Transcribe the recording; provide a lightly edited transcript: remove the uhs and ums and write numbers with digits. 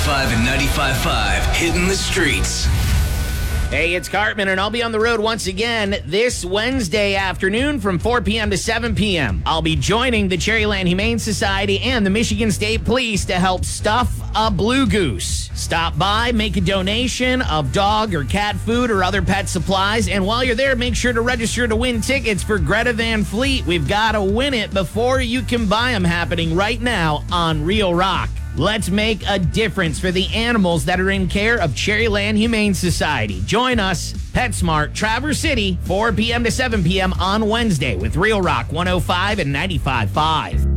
105 and 95.5, hitting the streets. Hey, it's Cartman, and I'll be on the road once again this Wednesday afternoon from 4 p.m. to 7 p.m. I'll be joining the Cherryland Humane Society and the Michigan State Police to help stuff a blue goose. Stop by, make a donation of dog or cat food or other pet supplies, and while you're there, make sure to register to win tickets for Greta Van Fleet. We've got to win it before you can buy them, happening right now on Real Rock. Let's make a difference for the animals that are in care of Cherryland Humane Society. Join us, PetSmart, Traverse City, 4 p.m. to 7 p.m. on Wednesday with Real Rock 105 and 95.5.